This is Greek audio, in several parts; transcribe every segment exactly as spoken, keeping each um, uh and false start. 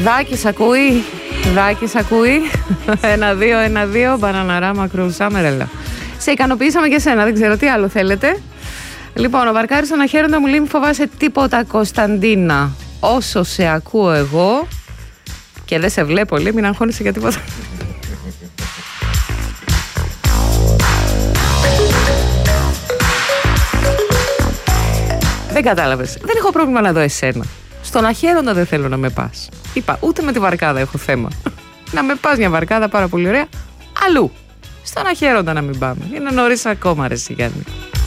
Δάκης ακούει, Δάκης ακούει. Ένα, δύο, ένα, δύο, Bananarama Cruel Summer, έλα. Σε ικανοποιήσαμε και εσένα, δεν ξέρω τι άλλο θέλετε. Λοιπόν, ο Βαρκάρης αναχαίροντα μου λέει: μη φοβάσαι τίποτα, Κωνσταντίνα. Όσο σε ακούω εγώ και δεν σε βλέπω, λέει, μην αγχώνεσαι για τίποτα. Δεν κατάλαβες. Δεν έχω πρόβλημα να δω εσένα. Στον αχαίροντα δεν θέλω να με πας. Είπα, ούτε με τη βαρκάδα έχω θέμα. Να με πας μια βαρκάδα πάρα πολύ ωραία. Αλλού. Στον αχαίροντα να μην πάμε. Είναι νωρίς ακόμα, ρε Γιάννη.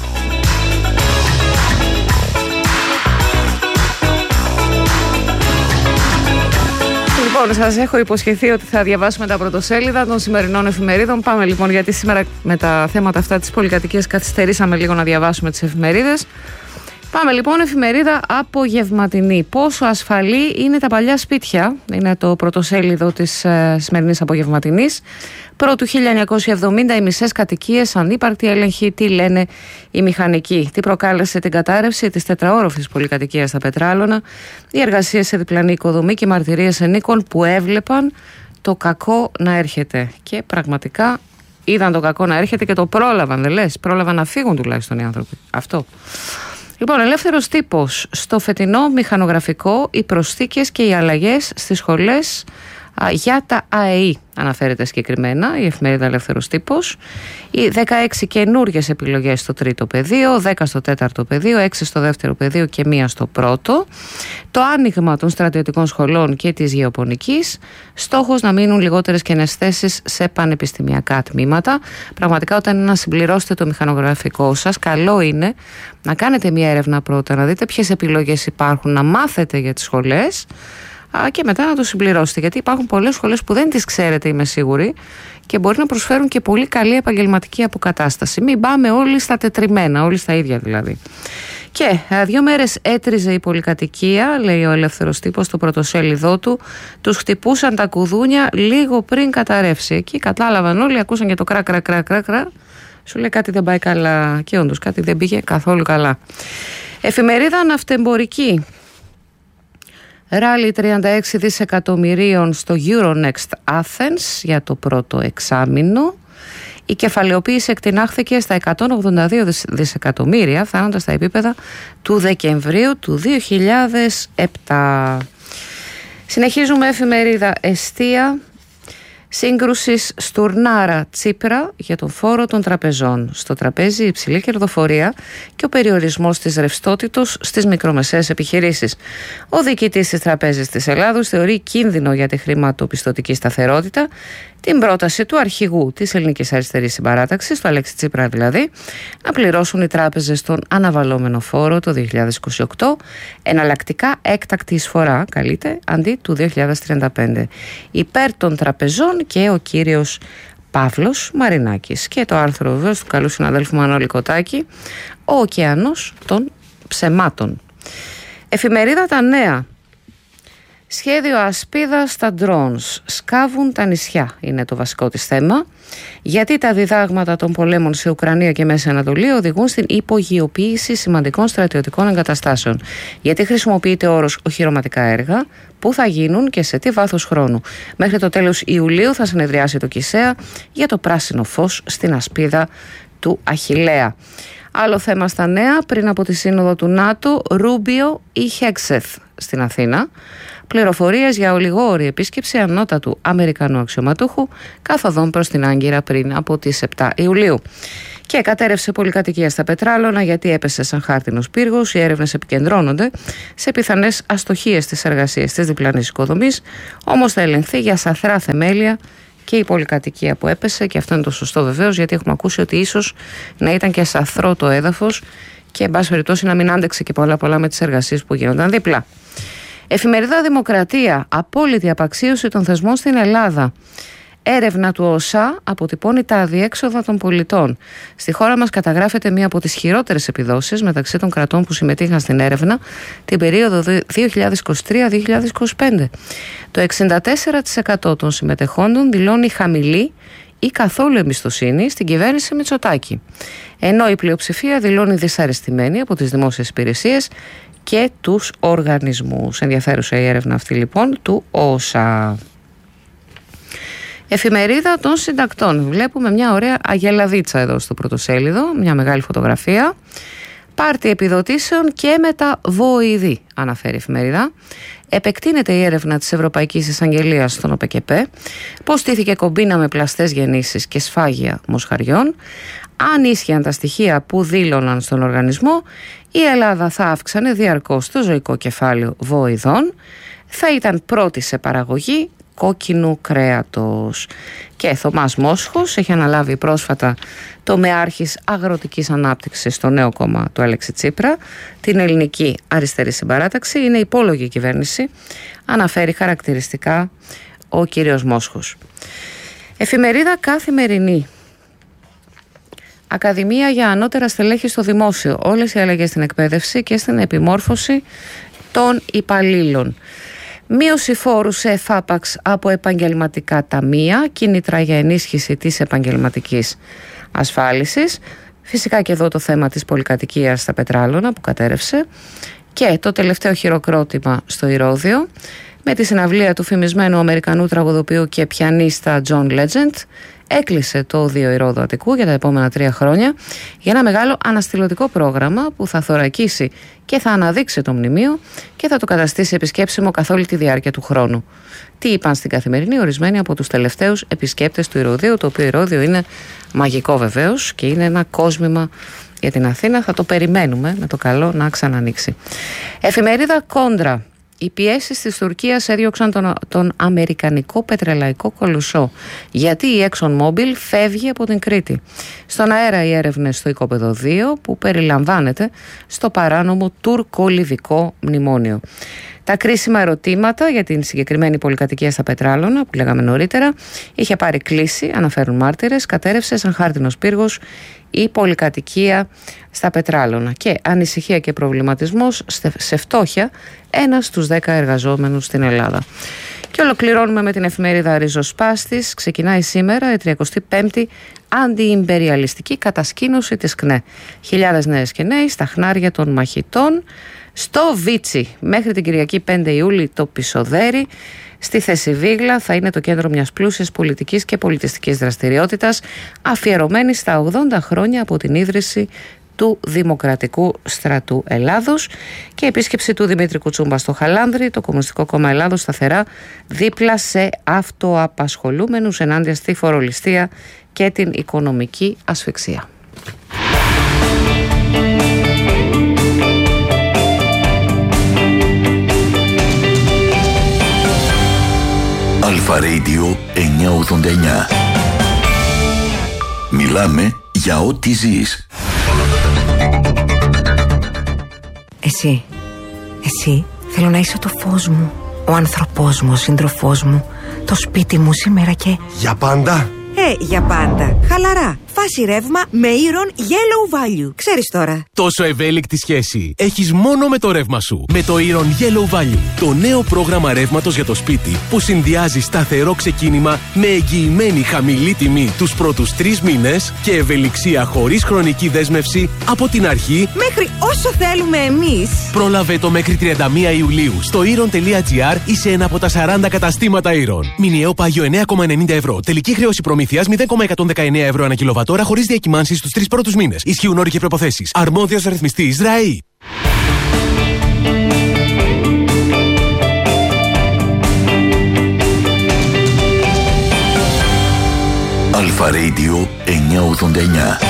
Λοιπόν, σας έχω υποσχεθεί ότι θα διαβάσουμε τα πρωτοσέλιδα των σημερινών εφημερίδων. Πάμε λοιπόν, γιατί σήμερα με τα θέματα αυτά της πολυκατοικίας καθυστερήσαμε λίγο να διαβάσουμε τις εφημερίδες. Πάμε λοιπόν, εφημερίδα απογευματινή. Πόσο ασφαλή είναι τα παλιά σπίτια, είναι το πρωτοσέλιδο της ε, σημερινής απογευματινής. Πρώτου χίλια εννιακόσια εβδομήντα οι μισές κατοικίες ανύπαρκτη έλεγχη, τι λένε οι μηχανικοί. Τι προκάλεσε την κατάρρευση της τετραόροφης πολυκατοικίας στα Πετράλωνα, οι εργασίες σε διπλανή οικοδομή και μαρτυρίες ενίκων που έβλεπαν το κακό να έρχεται. Και πραγματικά είδαν το κακό να έρχεται και το πρόλαβαν, δεν λες, πρόλαβαν να φύγουν τουλάχιστον οι άνθρωποι. Αυτό. Λοιπόν, ελεύθερος τύπος. Στο φετινό μηχανογραφικό, οι προσθήκες και οι αλλαγές στις σχολές α, για τα ΑΕΗ αναφέρεται συγκεκριμένα η εφημερίδα Ελεύθερος Τύπος. Οι δεκαέξι καινούργιες επιλογές στο τρίτο πεδίο, δέκα στο τέταρτο πεδίο, έξι στο δεύτερο πεδίο και μία στο πρώτο. Το άνοιγμα των στρατιωτικών σχολών και της γεωπονικής. Στόχος να μείνουν λιγότερες κενές θέσεις σε πανεπιστημιακά τμήματα. Πραγματικά, όταν είναι να συμπληρώσετε το μηχανογραφικό σας, καλό είναι να κάνετε μία έρευνα πρώτα, να δείτε ποιες επιλογές υπάρχουν, να μάθετε για τις σχολές και μετά να το συμπληρώσετε, γιατί υπάρχουν πολλές σχολές που δεν τις ξέρετε, είμαι σίγουρη, και μπορεί να προσφέρουν και πολύ καλή επαγγελματική αποκατάσταση. Μην πάμε όλοι στα τετριμένα, όλοι στα ίδια δηλαδή. Και δύο μέρες έτριζε η πολυκατοικία, λέει ο Ελεύθερος Τύπος στο πρωτοσέλιδό του. Τους χτυπούσαν τα κουδούνια λίγο πριν καταρρεύσει. Εκεί κατάλαβαν όλοι, ακούσαν και το κρά κρά κρά κρά κρά. Σου λέει κάτι δεν πάει καλά, και όντως κάτι δεν πήγε καθόλου καλά. Εφημερίδα ναυτεμπορική. Ράλι τριάντα έξι δισεκατομμυρίων στο Euronext Athens για το πρώτο εξάμηνο. Η κεφαλαιοποίηση εκτινάχθηκε στα εκατόν ογδόντα δύο δισεκατομμύρια, φτάνοντας στα επίπεδα του Δεκεμβρίου του δύο χιλιάδες επτά. Συνεχίζουμε, εφημερίδα Εστία. Σύγκρουσης Στουρνάρα Τσίπρα για τον φόρο των τραπεζών. Στο τραπέζι η υψηλή κερδοφορία και ο περιορισμός της ρευστότητος στις μικρομεσαίες επιχειρήσεις. Ο διοικητής της Τραπέζης της Ελλάδος θεωρεί κίνδυνο για τη χρηματοπιστωτική σταθερότητα την πρόταση του αρχηγού της Ελληνικής Αριστερής Συμπαράταξης, του Αλέξη Τσίπρα δηλαδή, να πληρώσουν οι τράπεζες τον αναβαλλόμενο φόρο το δύο χιλιάδες είκοσι οκτώ, εναλλακτικά έκτακτη εισφορά, καλείται, αντί του δύο χιλιάδες τριάντα πέντε. Υπέρ των τραπεζών και ο κύριος Παύλος Μαρινάκης. Και το άρθρο βεβαίως του καλού συναδέλφου Μανώλη Κοτάκη, ο ωκεανός των ψεμάτων. Εφημερίδα Τα Νέα. Σχέδιο ασπίδα στα drones. Σκάβουν τα νησιά, είναι το βασικό της θέμα. Γιατί τα διδάγματα των πολέμων σε Ουκρανία και Μέση Ανατολή οδηγούν στην υπογειοποίηση σημαντικών στρατιωτικών εγκαταστάσεων. Γιατί χρησιμοποιείται ο όρος οχυρωματικά έργα, που θα γίνουν και σε τι βάθος χρόνου. Μέχρι το τέλος Ιουλίου θα συνεδριάσει το ΚΙΣΕΑ για το πράσινο φως στην ασπίδα του Αχιλλέα. Άλλο θέμα στα Νέα, πριν από τη σύνοδο του ΝΑΤΟ, Ρούμπιο ή Χέξεθ στην Αθήνα. Πληροφορίες για ολιγόρη επίσκεψη ανώτατου Αμερικανού αξιωματούχου καθοδόν προς την Άγκυρα πριν από τις επτά Ιουλίου. Και κατέρευσε πολυκατοικία στα Πετράλωνα γιατί έπεσε σαν χάρτινος πύργος. Οι έρευνες επικεντρώνονται σε πιθανές αστοχίες στις εργασίες της διπλανής οικοδομής, όμως θα ελεγχθεί για σαθρά θεμέλια και η πολυκατοικία που έπεσε, και αυτό είναι το σωστό βεβαίως, γιατί έχουμε ακούσει ότι ίσως να ήταν και σαθρό το έδαφος και εν πάση περιπτώσει να μην άντεξε και πολλά πολλά με τις εργασίες που γίνονταν δίπλα. Εφημερίδα Δημοκρατία. Απόλυτη απαξίωση των θεσμών στην Ελλάδα. Έρευνα του ΟΣΑ αποτυπώνει τα αδιέξοδα των πολιτών. Στη χώρα μας καταγράφεται μία από τις χειρότερες επιδόσεις μεταξύ των κρατών που συμμετείχαν στην έρευνα την περίοδο δύο χιλιάδες είκοσι τρία με δύο χιλιάδες είκοσι πέντε. Το εξήντα τέσσερα τοις εκατό των συμμετεχόντων δηλώνει χαμηλή ή καθόλου εμπιστοσύνη στην κυβέρνηση Μητσοτάκη. Ενώ η πλειοψηφία δηλώνει δυσαρεστημένη από τις δημόσιες υπηρεσίες και τους οργανισμούς. Ενδιαφέρουσα η έρευνα αυτή λοιπόν του όσα. Εφημερίδα των συντακτών. Βλέπουμε μια ωραία αγελαδίτσα εδώ στο πρωτοσέλιδο, μια μεγάλη φωτογραφία. Πάρτι επιδοτήσεων και μεταβοηδή, αναφέρει η εφημερίδα. Επεκτείνεται η έρευνα της Ευρωπαϊκής Εισαγγελίας στον ΟΠΕΚΕΠΕ. Πώς στήθηκε κομπίνα με πλαστές γεννήσεις και σφάγια μοσχαριών. Αν ίσχυαν τα στοιχεία που δήλωναν στον οργανισμό, η Ελλάδα θα αύξανε διαρκώς το ζωικό κεφάλαιο βοηδών. Θα ήταν πρώτη σε παραγωγή κόκκινου κρέατος. Και Θωμάς Μόσχος έχει αναλάβει πρόσφατα τομεάρχης αγροτικής ανάπτυξης στο νέο κόμμα του Αλέξη Τσίπρα, την Ελληνική Αριστερή Συμπαράταξη. Είναι υπόλογη η κυβέρνηση, αναφέρει χαρακτηριστικά ο κύριος Μόσχος. Εφημερίδα Καθημερινή. Ακαδημία για ανώτερα στελέχη στο δημόσιο. Όλες οι αλλαγές στην εκπαίδευση και στην επιμόρφωση των υπαλλήλων. Μείωση φόρου σε εφάπαξ από επαγγελματικά ταμεία, κίνητρα για ενίσχυση της επαγγελματικής ασφάλισης. Φυσικά και εδώ το θέμα της πολυκατοικίας στα Πετράλωνα που κατέρευσε. Και το τελευταίο χειροκρότημα στο Ηρώδειο με τη συναυλία του φημισμένου Αμερικανού τραγουδοποιού και πιανίστα John Legend. Έκλεισε το Οδείο Ηρώδου Αττικού για τα επόμενα τρία χρόνια για ένα μεγάλο αναστηλωτικό πρόγραμμα που θα θωρακίσει και θα αναδείξει το μνημείο και θα το καταστήσει επισκέψιμο καθ' όλη τη διάρκεια του χρόνου. Τι είπαν στην Καθημερινή ορισμένοι από τους τελευταίους επισκέπτες του Ηρωδείου, το οποίο Ηρώδειο είναι μαγικό βεβαίως και είναι ένα κόσμημα για την Αθήνα. Θα το περιμένουμε με το καλό να ξανανοίξει. Εφημερίδα Κόντρα. Οι πιέσεις της Τουρκίας έδιωξαν τον, τον αμερικανικό πετρελαϊκό κολοσσό. Γιατί η ExxonMobil φεύγει από την Κρήτη. Στον αέρα οι έρευνες στο οικόπεδο δύο που περιλαμβάνεται στο παράνομο τουρκο-λιβικό μνημόνιο. Τα κρίσιμα ερωτήματα για την συγκεκριμένη πολυκατοικία στα Πετράλωνα, που λέγαμε νωρίτερα, είχε πάρει κλίση, αναφέρουν μάρτυρες, κατέρευσε σαν χάρτινος πύργος η πολυκατοικία στα Πετράλωνα. Και ανησυχία και προβληματισμός σε φτώχεια ένας στους δέκα εργαζόμενους στην Ελλάδα. Και ολοκληρώνουμε με την εφημερίδα Ριζοσπάστης. Ξεκινάει σήμερα η τριακοστή πέμπτη αντιυμπεριαλιστική κατασκήνωση της ΚΝΕ. Χιλιάδες νέες και νέοι στα χνάρια των μαχητών. Στο Βίτσι, μέχρι την Κυριακή πέντε Ιούλη το Πισοδέρι, στη Θεσσιβίγλα θα είναι το κέντρο μιας πλούσιας πολιτικής και πολιτιστικής δραστηριότητας, αφιερωμένη στα ογδόντα χρόνια από την ίδρυση του Δημοκρατικού Στρατού Ελλάδος, και επίσκεψη του Δημήτρη Κουτσούμπα στο Χαλάνδρι, το Κομμουνιστικό Κόμμα Ελλάδος σταθερά δίπλα σε αυτοαπασχολούμενους ενάντια στη φορολιστία και την οικονομική ασφυξία. Αλφα Radio εννιακόσια ογδόντα εννιά. Μιλάμε για ό,τι ζεις. Εσύ, εσύ θέλω να είσαι το φως μου, ο άνθρωπός μου, ο σύντροφός μου, το σπίτι μου σήμερα και... Για πάντα? Ε, για πάντα. Χαλαρά. Φάση ρεύμα με Iron Yellow Value. Ξέρεις τώρα. Τόσο ευέλικτη σχέση έχεις μόνο με το ρεύμα σου. Με το Iron Yellow Value. Το νέο πρόγραμμα ρεύματος για το σπίτι που συνδυάζει σταθερό ξεκίνημα με εγγυημένη χαμηλή τιμή τους πρώτους τρεις μήνες και ευελιξία χωρίς χρονική δέσμευση από την αρχή μέχρι όσο θέλουμε εμείς. Πρόλαβε το μέχρι τριάντα μία Ιουλίου στο iron τελεία gr ή σε ένα από τα σαράντα καταστήματα Iron. Μηνιαίο πάγιο εννέα κόμμα ενενήντα ευρώ. Τελική χρέωση προμήθειας μηδέν κόμμα εκατόν δεκαεννέα ευρώ ανά κιλοβατόρα χωρίς διακυμάνσεις στους τρεις πρώτους μήνες. Ισχύουν όροι και προϋποθέσεις. Αρμόδιος ρυθμιστής ΡΑΗ. Αλφα Radio εννιακόσια ογδόντα εννιά.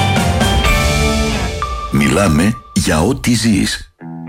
Μιλάμε για ό,τι ζεις.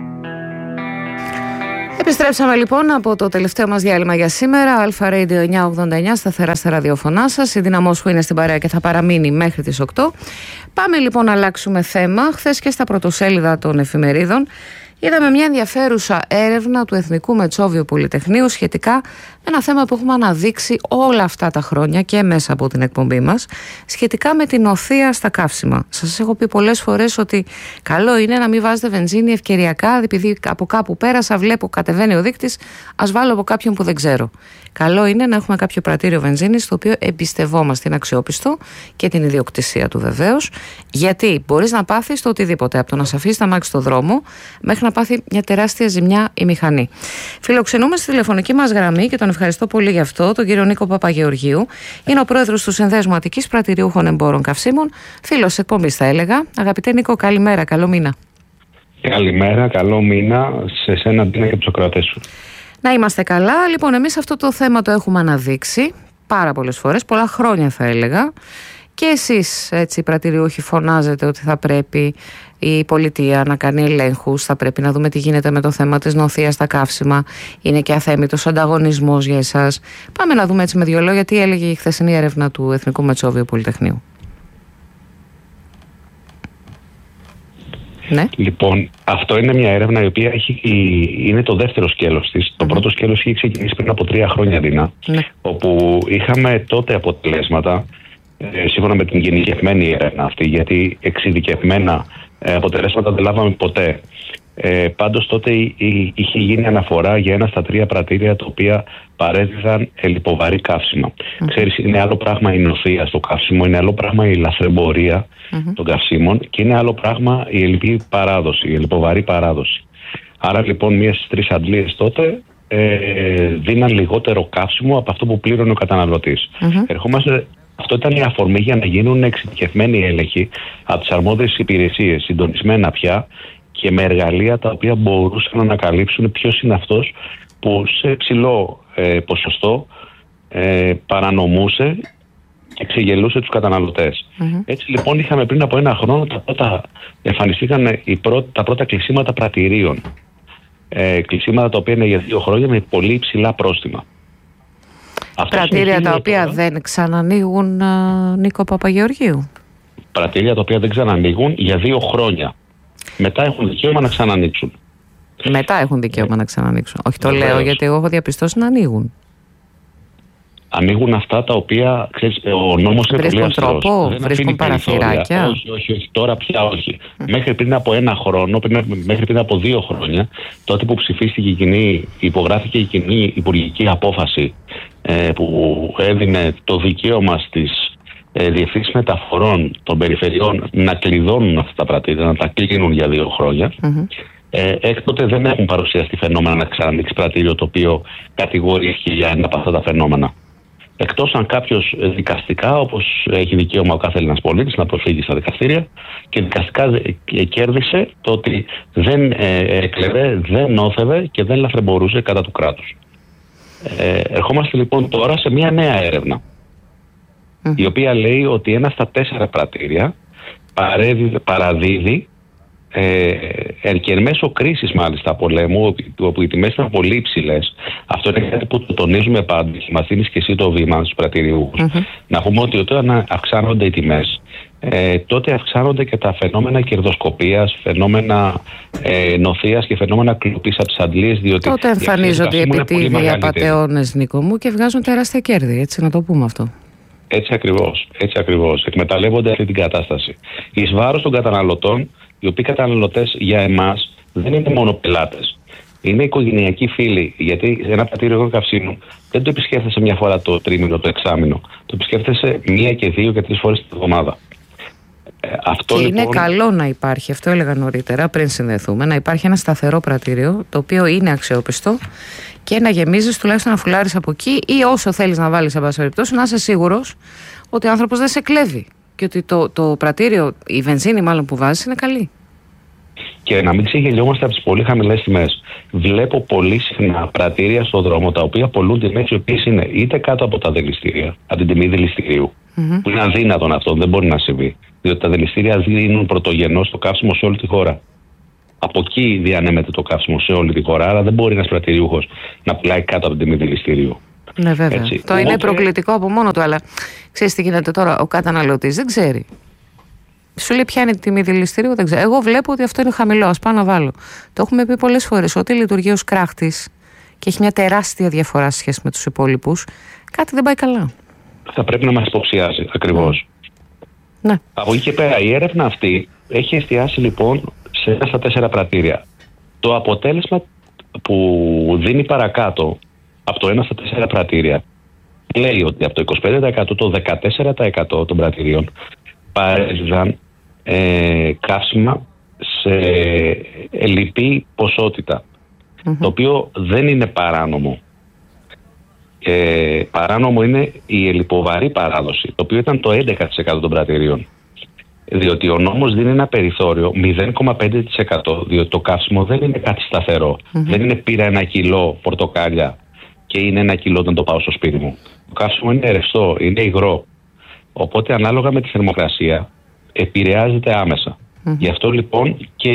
Επιστρέψαμε λοιπόν από το τελευταίο μας διάλειμμα για σήμερα. Αλφα Radio εννιακόσια ογδόντα εννιά, σταθερά στα ραδιοφωνά σας. Η Δύναμό Σου είναι στην παρέα και θα παραμείνει μέχρι τις οκτώ. Πάμε λοιπόν να αλλάξουμε θέμα. Χθες και στα πρωτοσέλιδα των εφημερίδων είδαμε μια ενδιαφέρουσα έρευνα του Εθνικού Μετσόβιου Πολυτεχνείου σχετικά με ένα θέμα που έχουμε αναδείξει όλα αυτά τα χρόνια και μέσα από την εκπομπή μας, σχετικά με την οθεία στα καύσιμα. Σας έχω πει πολλές φορές ότι καλό είναι να μην βάζετε βενζίνη ευκαιριακά, επειδή από κάπου πέρασα, βλέπω κατεβαίνει ο δείκτης, ας βάλω από κάποιον που δεν ξέρω. Καλό είναι να έχουμε κάποιο πρατήριο βενζίνης το οποίο εμπιστευόμαστε, είναι αξιόπιστο και την ιδιοκτησία του βεβαίως, γιατί μπορείς να πάθεις το οτιδήποτε, από το να σε αφήσει τα μάξι στο δρόμο μέχρι να να πάθει μια τεράστια ζημιά η μηχανή. Φιλοξενούμε στη τηλεφωνική μας γραμμή και τον ευχαριστώ πολύ γι' αυτό, τον κύριο Νίκο Παπαγεωργίου. Είναι ο πρόεδρος του Συνδέσμου Αττικής Πρατηριούχων Εμπόρων Καυσίμων, φίλος εκπομπής θα έλεγα. Αγαπητέ Νίκο, καλημέρα, καλό μήνα. Καλημέρα, καλό μήνα σε σένα, Ντίνα, και τους ακροατές σου. Να είμαστε καλά. Λοιπόν, εμείς αυτό το θέμα το έχουμε αναδείξει πάρα πολλές φορές, πολλά χρόνια θα έλεγα. Και εσείς, έτσι, οι πρατηριούχοι, φωνάζετε ότι θα πρέπει η πολιτεία να κάνει ελέγχους, θα πρέπει να δούμε τι γίνεται με το θέμα της νοθείας στα καύσιμα. Είναι και αθέμητος ανταγωνισμός για εσάς. Πάμε να δούμε έτσι με δύο λόγια τι έλεγε η χθεσινή έρευνα του Εθνικού Μετσόβιου Πολυτεχνείου. Ναι. Λοιπόν, αυτό είναι μια έρευνα η οποία έχει, είναι το δεύτερο σκέλος της. Mm-hmm. Το πρώτο σκέλος είχε ξεκινήσει πριν από τρία χρόνια, Ντίνα, ναι. όπου είχαμε τότε αποτελέσματα, ε, σύμφωνα με την γενικευμένη έρευνα αυτή, γιατί εξειδικευμένα ε, αποτελέσματα δεν λάβαμε ποτέ. Ε, πάντως τότε η, η, είχε γίνει αναφορά για ένα στα τρία πρατήρια τα οποία παρέδιδαν λιποβαρή καύσιμα. Mm-hmm. Ξέρεις, είναι άλλο πράγμα η νοθεία στο καύσιμο, είναι άλλο πράγμα η λαθρεμπορία mm-hmm. των καυσίμων και είναι άλλο πράγμα η ελλειπή παράδοση, η λιποβαρή παράδοση. Άρα λοιπόν μία στις τρεις αντλίες τότε ε, δίναν λιγότερο καύσιμο από αυτό που πλήρωνε ο καταναλωτής. Mm-hmm. Ερχόμαστε, αυτό ήταν η αφορμή για να γίνουν εξειδικευμένοι έλεγχοι από τις αρμόδιες υπηρεσίες, συντονισμένα πια, και με εργαλεία τα οποία μπορούσαν να ανακαλύψουν ποιος είναι αυτός που σε ψηλό ε, ποσοστό ε, παρανομούσε και ξεγελούσε τους καταναλωτές. Mm-hmm. Έτσι λοιπόν είχαμε πριν από ένα χρόνο τα πρώτα, εμφανιστήκαν οι πρω, τα πρώτα κλεισίματα πρατηρίων. Ε, κλεισίματα τα οποία είναι για δύο χρόνια με πολύ υψηλά πρόστιμα. Πρατήρια τα οποία τώρα δεν ξανανοίγουν, Νίκο Παπαγεωργίου. Πρατήρια τα οποία δεν ξανανοίγουν για δύο χρόνια. Μετά έχουν δικαίωμα να ξανανοίξουν. Μετά έχουν δικαίωμα ε, να ξανανοίξουν. Όχι, το βεβαίως. Λέω γιατί εγώ έχω διαπιστώσει να ανοίγουν. Ανοίγουν αυτά τα οποία, ξέρεις, ο νόμος είναι πολύ αυστηρός. Βρίσκουν τρόπο, βρίσκουν παραθυράκια. Όχι, όχι, όχι, τώρα πια όχι. Mm. Μέχρι πριν από ένα χρόνο, πριν, μέχρι πριν από δύο χρόνια, τότε που ψηφίστηκε η κοινή, υπογράφηκε η κοινή υπουργική απόφαση ε, που έδινε το δικαίωμα στις ε, διευθύνσεις μεταφορών των περιφερειών να κλειδώνουν αυτά τα πρατήρια, να τα κλείνουν για δύο χρόνια. Mm-hmm. Ε, έκτοτε δεν έχουν παρουσιαστεί φαινόμενα να ξανανοίξει πρατήριο το οποίο κατηγορήθηκε για ένα από αυτά τα φαινόμενα. Εκτός αν κάποιος δικαστικά, όπως έχει δικαίωμα ο κάθε Έλληνας πολίτης, να προσφύγει στα δικαστήρια και δικαστικά κέρδισε το ότι δεν έκλεβε, δεν νόθευε και δεν λαθρεμπορούσε κατά του κράτους. Ε, ερχόμαστε λοιπόν τώρα σε μια νέα έρευνα, mm. η οποία λέει ότι ένα στα τέσσερα πρατήρια παραδίδει Ε, και εν μέσω κρίσης μάλιστα πολέμου, όπου οι τιμές ήταν πολύ υψηλές. Αυτό είναι κάτι που το τονίζουμε πάντα. Μας δίνεις και εσύ το βήμα στους πρατηριούχους. Mm-hmm. Να πούμε ότι όταν αυξάνονται οι τιμές, ε, τότε αυξάνονται και τα φαινόμενα κερδοσκοπίας, φαινόμενα ε, νοθείας και φαινόμενα κλοπής από τις αντλίες. Διότι τότε εμφανίζονται οι επιτίδιοι απατεώνες, Νίκο μου, και βγάζουν τεράστια κέρδη. Έτσι να το πούμε αυτό. Έτσι ακριβώς, έτσι ακριβώς. Εκμεταλλεύονται αυτή την κατάσταση. Εις βάρος των καταναλωτών, οι οποίοι καταναλωτές για εμάς δεν είναι μόνο πελάτες. Είναι οικογενειακοί φίλοι. Γιατί ένα πρατήριο καυσίμου δεν το επισκέφτεσαι μια φορά το τρίμηνο, το εξάμηνο. Το επισκέφτεσαι μία και δύο και τρεις φορές την εβδομάδα. Ε, αυτό και λοιπόν... είναι καλό να υπάρχει, αυτό έλεγα νωρίτερα πριν συνδεθούμε, να υπάρχει ένα σταθερό πρατήριο το οποίο είναι αξιόπιστο και να γεμίζεις τουλάχιστον να φουλάρεις από εκεί ή όσο θέλεις να βάλεις, σε πάση περιπτώσει, να είσαι σίγουρος ότι ο άνθρωπος δεν σε κλέβει. Και ότι το, το πρατήριο, η βενζίνη μάλλον που βάζεις, είναι καλή. Και να μην ξεγελιόμαστε από τις πολύ χαμηλές τιμές. Βλέπω πολύ συχνά πρατήρια στον δρόμο τα οποία πολλούν τιμές οι οποίες είναι είτε κάτω από τα δηληστήρια, από την τιμή δηληστηρίου, mm-hmm. που είναι αδύνατον αυτό, δεν μπορεί να συμβεί. Διότι τα δηληστήρια δίνουν πρωτογενώς το καύσιμο σε όλη τη χώρα. Από εκεί διανέμεται το καύσιμο σε όλη τη χώρα, άρα δεν μπορεί ένας πρατηριούχος να πουλάει κάτω από την τιμή δηληστηρίου. Ναι, βέβαια. Έτσι. Το Οπότε... είναι προκλητικό από μόνο του, αλλά ξέρεις τι γίνεται τώρα, ο καταναλωτής δεν ξέρει. Σου λέει ποια είναι η τιμή δηληστηρίου, δεν ξέρω. Εγώ βλέπω ότι αυτό είναι χαμηλό, ας πάω να βάλω. Το έχουμε πει πολλές φορές. Ότι λειτουργεί ως κράχτης και έχει μια τεράστια διαφορά σε σχέση με τους υπόλοιπους, κάτι δεν πάει καλά. Θα πρέπει να μας υποψιάζει, ακριβώς. Ναι. Από εκεί και πέρα, η έρευνα αυτή έχει εστιάσει λοιπόν σε ένα στα τέσσερα πρατήρια. Το αποτέλεσμα που δίνει παρακάτω από το ένα στα τέσσερα πρατήρια λέει ότι από το είκοσι πέντε τοις εκατό το δεκατέσσερα τοις εκατό των πρατηρίων παρέδιδαν ε, καύσιμα σε ελλειπή ποσότητα, mm-hmm. το οποίο δεν είναι παράνομο. Ε, παράνομο είναι η ελλειποβαρή παράδοση, το οποίο ήταν το έντεκα τοις εκατό των πρατηρίων. Διότι ο νόμος δίνει ένα περιθώριο μηδέν κόμμα πέντε τοις εκατό, διότι το καύσιμο δεν είναι κάτι σταθερό. Mm-hmm. Δεν είναι πήρα ένα κιλό πορτοκάλια και είναι ένα κιλό όταν το πάω στο σπίτι μου. Το καύσιμο είναι ρευστό, είναι υγρό. Οπότε ανάλογα με τη θερμοκρασία επηρεάζεται άμεσα. Mm-hmm. Γι' αυτό λοιπόν και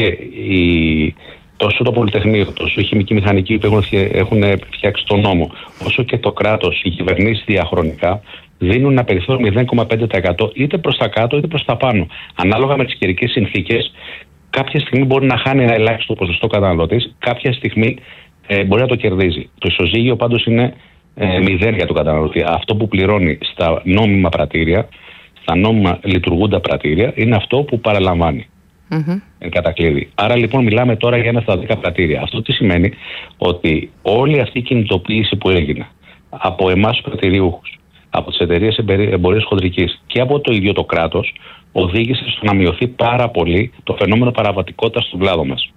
η, τόσο το Πολυτεχνείο, τόσο η χημική μηχανική που έχουν, έχουν φτιάξει τον νόμο, όσο και το κράτος, οι κυβερνήσεις διαχρονικά δίνουν ένα περιθώριο μηδέν κόμμα πέντε τοις εκατό είτε προς τα κάτω είτε προς τα πάνω. Ανάλογα με τις καιρικές συνθήκες, κάποια στιγμή μπορεί να χάνει ένα ελάχιστο ποσοστό καταναλωτής, κάποια στιγμή ε, μπορεί να το κερδίζει. Το ισοζύγιο πάντως είναι ε, μηδέν για τον καταναλωτή. Αυτό που πληρώνει στα νόμιμα πρατήρια, στα νόμιμα λειτουργούντα πρατήρια, είναι αυτό που παραλαμβάνει. Mm-hmm. Εν κατακλείδη. Άρα λοιπόν μιλάμε τώρα για ένα στα δέκα πρατήρια. Αυτό τι σημαίνει? Ότι όλη αυτή η κινητοποίηση που έγινε από εμάς τους πρατηριούχους, από τις εταιρείες εμπορίας χοντρικής και από το ίδιο το κράτος, οδήγησε στο να μειωθεί πάρα πολύ το φαινόμενο παραβατικότητας στον κλάδο μας.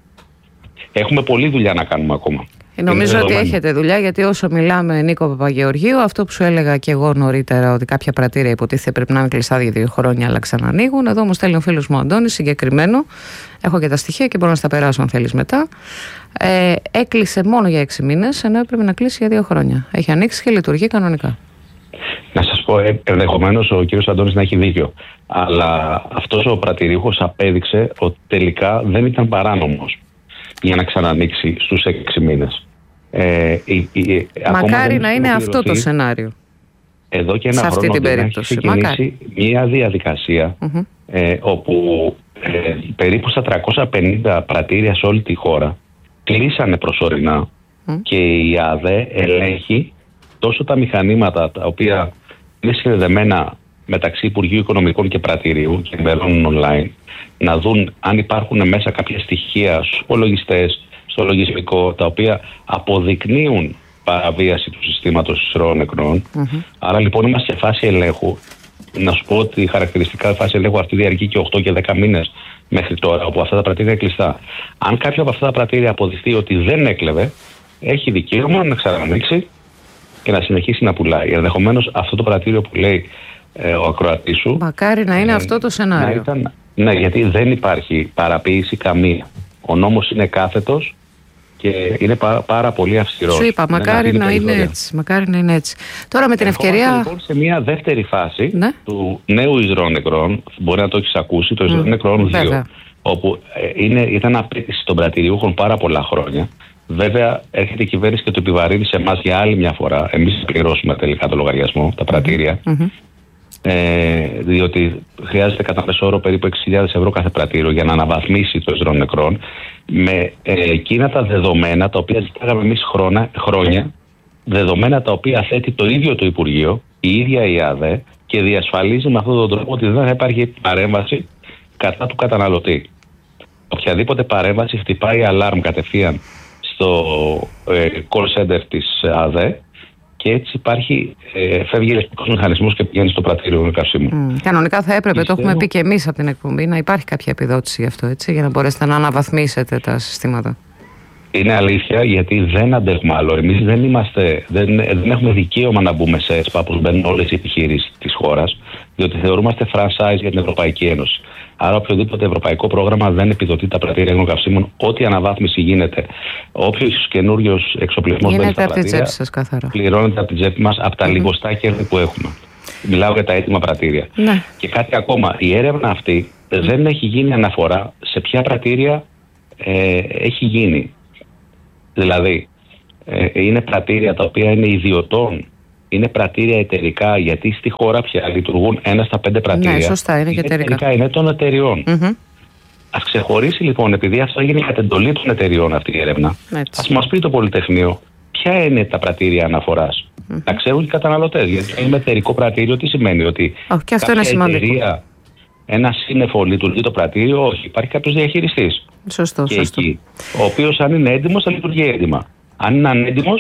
Έχουμε πολλή δουλειά να κάνουμε ακόμα. Νομίζω ότι έχετε δουλειά, γιατί όσο μιλάμε, Νίκο Παπαγεωργίου, αυτό που σου έλεγα και εγώ νωρίτερα, ότι κάποια πρατήρια υποτίθεται πρέπει να είναι κλειστά για δύο χρόνια, αλλά ξανανοίγουν. Εδώ μου στέλνει ο φίλος μου Αντώνης, συγκεκριμένο. Έχω και τα στοιχεία και μπορώ να στα περάσω αν θέλεις μετά. Ε, έκλεισε μόνο για έξι μήνες, ενώ έπρεπε να κλείσει για δύο χρόνια. Έχει ανοίξει και λειτουργεί κανονικά. Να σας πω, ενδεχομένως ο κύριος Αντώνης να έχει δίκιο. Αλλά αυτός ο πρατηρίουχος απέδειξε ότι τελικά δεν ήταν παράνομος για να ξανανοίξει στους έξι μήνες. Ε, η, η, Μακάρι να είναι αυτό το σενάριο. Εδώ και ένα χρόνο έχει ξεκινήσει μια διαδικασία mm-hmm. ε, όπου ε, περίπου στα τριακόσια πενήντα πρατήρια σε όλη τη χώρα κλείσανε προσωρινά mm. και η ΑΔΕ ελέγχει τόσο τα μηχανήματα τα οποία είναι συνδεδεμένα μεταξύ Υπουργείου Οικονομικών και Πρατηρίου και ενημερώνουν online, να δουν αν υπάρχουν μέσα κάποια στοιχεία στους υπολογιστές, στο λογισμικό, τα οποία αποδεικνύουν παραβίαση του συστήματος ισχυρών νεκρών. Mm-hmm. Άρα λοιπόν είμαστε σε φάση ελέγχου. Να σου πω ότι χαρακτηριστικά η φάση ελέγχου αυτή διαρκεί και οκτώ και δέκα μήνες μέχρι τώρα, όπου αυτά τα πρατήρια είναι κλειστά. Αν κάποιο από αυτά τα πρατήρια αποδειχθεί ότι δεν έκλεβε, έχει δικαίωμα να ξανανοίξει και να συνεχίσει να πουλάει. Ενδεχομένως αυτό το πρατήριο που λέει ε, ο ακροατής σου. Μακάρι να είναι ε, αυτό το σενάριο. Ήταν, ναι, γιατί δεν υπάρχει παραποίηση καμία. Ο νόμος είναι κάθετος και είναι πάρα, πάρα πολύ αυστηρός. Σου είπα, μακάρι να, να είναι έτσι. Μακάρι να είναι έτσι. Τώρα με την ευκαιρία. Λοιπόν, σε μια δεύτερη φάση ναι. του νέου Ισρών νεκρών, μπορεί να το έχεις ακούσει, το Ισρών mm. νεκρών δύο, όπου ε, είναι, ήταν απέτηση των πρατηριούχων πάρα πολλά χρόνια. Βέβαια, έρχεται η κυβέρνηση και το επιβαρύνει σε εμάς για άλλη μια φορά. Εμείς πληρώσουμε τελικά το λογαριασμό, τα πρατήρια. Mm-hmm. Ε, διότι χρειάζεται κατά μέσο όρο περίπου έξι χιλιάδες ευρώ κάθε πρατήριο για να αναβαθμίσει το Ισρών νεκρών, με ε, εκείνα τα δεδομένα τα οποία ζητάγαμε εμείς χρόνια, χρόνια, δεδομένα τα οποία θέτει το ίδιο το Υπουργείο, η ίδια η ΑΔΕ, και διασφαλίζει με αυτόν τον τρόπο ότι δεν θα υπάρχει παρέμβαση κατά του καταναλωτή. Οποιαδήποτε παρέμβαση χτυπάει αλάρμ κατευθείαν στο ε, call center της ΑΔΕ και έτσι υπάρχει, ε, φεύγει ηλεκτρικός μηχανισμός και πηγαίνει στο πρατήριο καυσίμου. Mm. Κανονικά θα έπρεπε, Πιστεύω... το έχουμε πει και εμείς από την εκπομπή, να υπάρχει κάποια επιδότηση γι' αυτό, έτσι, για να μπορέσετε να αναβαθμίσετε τα συστήματα. Είναι αλήθεια, γιατί δεν αντέχουμε άλλο. Εμείς δεν, είμαστε, δεν, δεν έχουμε δικαίωμα να μπούμε σε ΕΣΠΑ που μπαίνουν όλες οι επιχειρήσεις της χώρας, διότι θεωρούμαστε franchise για την Ευρωπαϊκή Ένωση. Άρα, οποιοδήποτε ευρωπαϊκό πρόγραμμα δεν επιδοτεί τα πρατήρια υγροκαυσίμων, ό,τι αναβάθμιση γίνεται. Όποιος καινούριος εξοπλισμός μπαίνει στα πρατήρια, πληρώνεται από την τσέπη μας, από τα mm-hmm. λιγοστά κέρδη που έχουμε. Μιλάω για τα έτοιμα πρατήρια. Ναι. Και κάτι ακόμα. Η έρευνα αυτή mm. δεν έχει γίνει αναφορά σε ποια πρατήρια ε, έχει γίνει. Δηλαδή, ε, είναι πρατήρια τα οποία είναι ιδιωτών, είναι πρατήρια εταιρικά, γιατί στη χώρα πια λειτουργούν ένα στα πέντε πρατήρια. Ναι, σωστά, είναι και εταιρικά. εταιρικά. Είναι των εταιριών. Mm-hmm. Ας ξεχωρίσει λοιπόν, επειδή αυτό έγινε κατ' εντολή των εταιριών αυτή η έρευνα, ας μας πει το Πολυτεχνείο ποια είναι τα πρατήρια αναφοράς. Mm-hmm. Να ξέρουν οι καταναλωτές. Γιατί είναι εταιρικό πρατήριο, τι σημαίνει? Ότι oh, και αυτό κάποια είναι εταιρεία, ένα σύννεφο λειτουργεί το πρατήριο? Όχι, υπάρχει κάποιος διαχειριστής. Σωστό, και σωστό. Εκεί, ο οποίος αν είναι έντιμος θα λειτουργεί έντιμα. Αν είναι ανέντιμος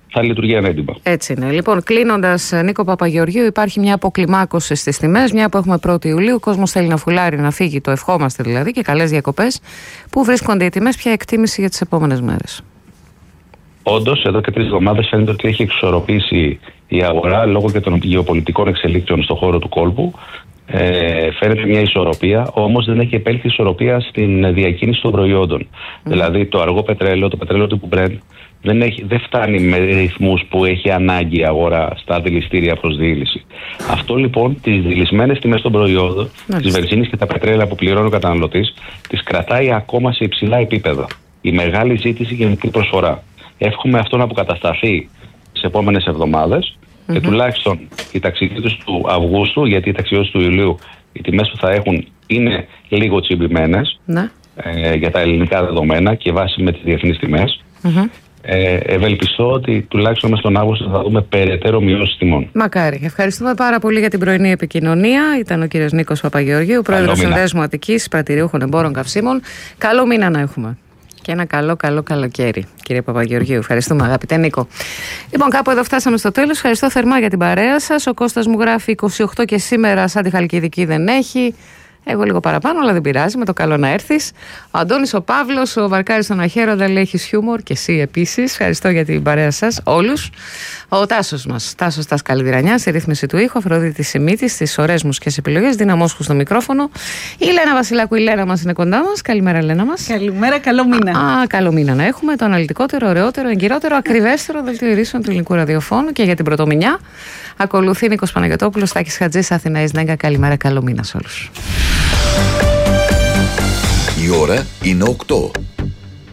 θα λειτουργεί ανέντιμα. Έτσι είναι. Λοιπόν, κλείνοντας, Νίκο Παπαγεωργίου, υπάρχει μια αποκλιμάκωση στις τιμές, μια που έχουμε πρώτη Ιουλίου. Ο κόσμος θέλει να φουλάρει, να φύγει, το ευχόμαστε δηλαδή, και καλές διακοπές. Πού βρίσκονται οι τιμές, ποια εκτίμηση για τις επόμενες μέρες? Όντως, εδώ και τρεις εβδομάδες φαίνεται ότι έχει εξισορροπήσει η αγορά λόγω και των γεωπολιτικών εξελίξεων στον χώρο του κόλπου. Ε, φαίνεται μια ισορροπία, όμως δεν έχει επέλθει ισορροπία στην διακίνηση των προϊόντων. Mm. Δηλαδή, το αργό πετρέλαιο, το πετρέλαιο τύπου Brent, δεν, έχει, δεν φτάνει με ρυθμούς που έχει ανάγκη η αγορά στα δηληστήρια προς διήλυση. Αυτό λοιπόν, τις δηλισμένες τιμές των προϊόντων, mm. της βενζίνης και τα πετρέλαια που πληρώνει ο καταναλωτής, τις κρατάει ακόμα σε υψηλά επίπεδα. Η μεγάλη ζήτηση και η μικρή προσφορά. Εύχομαι αυτό να αποκατασταθεί τις επόμενες εβδομάδες mm-hmm. και τουλάχιστον οι ταξιδιώτες του Αυγούστου, γιατί οι ταξιδιώτες του Ιουλίου, οι τιμές που θα έχουν είναι λίγο τσιμπημένες mm-hmm. ε, για τα ελληνικά δεδομένα και βάσει με τις διεθνείς τιμές. Mm-hmm. Ε, ευελπιστώ ότι τουλάχιστον μέσα στον Αύγουστο θα δούμε περαιτέρω μειώσεις τιμών. Μακάρι. Ευχαριστούμε πάρα πολύ για την πρωινή επικοινωνία. Ήταν ο κύριος Νίκος Παπαγεωργίου, πρόεδρος Συνδέσμου Αττικής Πρατηριούχων Εμπόρων Καυσίμων. Καλό μήνα να έχουμε. Και ένα καλό, καλό καλοκαίρι, κύριε Παπαγεωργίου. Ευχαριστούμε, αγαπητέ Νίκο. Λοιπόν, κάπου εδώ φτάσαμε στο τέλος. Ευχαριστώ θερμά για την παρέα σας. Ο Κώστας μου γράφει είκοσι οκτώ και σήμερα, σαν τη Χαλκιδική δεν έχει. Εγώ λίγο παραπάνω, αλλά δεν πειράζει, με το καλό να έρθεις. Ο Αντώνης ο Παύλος, ο Βαρκάρης στον Αχέροντα, λέει έχεις χιούμορ, και εσύ επίσης. Ευχαριστώ για την παρέα σας, όλους. Ο Τάσος μας, Τάσος Τάς Καλυδρανιά, στη ρύθμιση του ήχου, Αφροδίτη Σιμίτη, στις ωραίες μουσικές επιλογές, Δίνα Μόσχου στο μικρόφωνο. Η Λένα Βασιλάκου, η Λένα μας είναι κοντά μας. Καλημέρα, Λένα μας. Καλημέρα, καλό μήνα. Α, καλό μήνα να έχουμε. Το αναλυτικότερο, ωραιότερο, εγκυρότερο, ακριβέστερο δελτίο ειδήσεων του ελληνικού ραδιοφώνου. Και για την πρωτομηνιά ακολουθεί Νίκος Παναγιωτόπουλος, Τάκης Χατζής, Αθηνά Ισνέγκα. Καλημέρα, καλό μήνα σε όλους. Η ώρα είναι οκτώ.